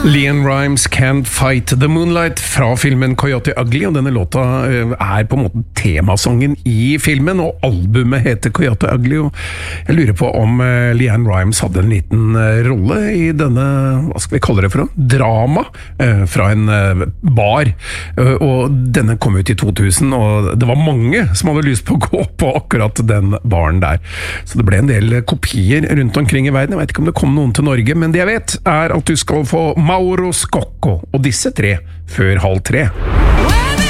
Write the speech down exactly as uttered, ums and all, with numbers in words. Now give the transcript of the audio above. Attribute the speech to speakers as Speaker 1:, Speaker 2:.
Speaker 1: Leanne Rimes Can't Fight the Moonlight fra filmen Coyote Ugly, og denne låta er på en måte temasangen i filmen, og albumet heter Coyote Ugly, og jeg lurer på om Leanne Rimes hadde en liten rolle i denne, hva skal vi kalle det for noe, drama fra en bar, og denne kom ut i to tusen, og det var mange som hadde lyst på å gå på akkurat den baren der, så det ble en del kopier rundt omkring i verden. Jeg vet ikke om det kom noen til Norge, men det jeg vet er at du skal få Mauro Scocco og disse tre før halv tre.